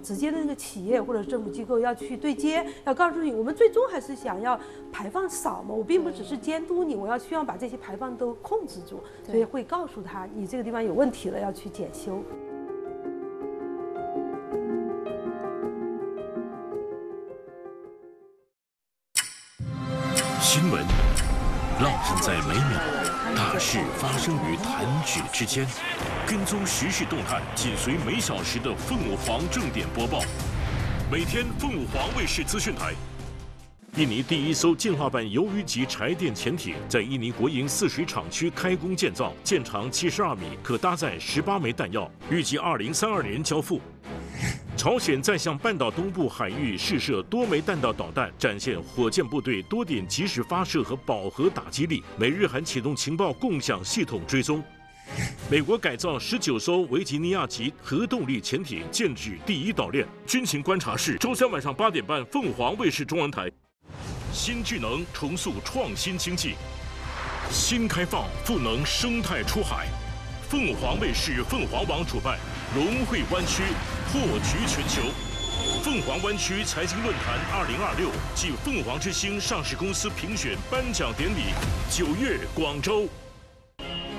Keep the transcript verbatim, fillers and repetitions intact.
直接的那个企业或者政府机构要去对接，要告诉你，我们最终还是想要排放少嘛，我并不只是监督你，我要希望把这些排放都控制住，所以会告诉他你这个地方有问题了，要去检修。 新闻浪漫在每秒，大事发生于弹指之间。跟踪时事动态，紧随每小时的凤舞凰正点播报。每天凤舞凰卫视资讯台。印尼第一艘进化版鱿鱼级柴电潜艇在印尼国营泗水厂区开工建造，舰长七十二米，可搭载十八枚弹药，预计二零三二年交付。朝鲜再向半岛东部海域试射多枚弹道导弹，展现火箭部队多点及时发射和饱和打击力。美日韩启动情报共享系统追踪。美国改造十九艘维吉尼亚级核动力潜艇，建制第一岛链。军情观察室，周三晚上八点半，凤凰卫视中文台。新智能重塑创新经济，新开放赋能生态出海。凤凰卫视、凤凰网主办，融汇湾区，破局全球。凤凰湾区财经论坛二零二六暨凤凰之星上市公司评选颁奖典礼，九月广州。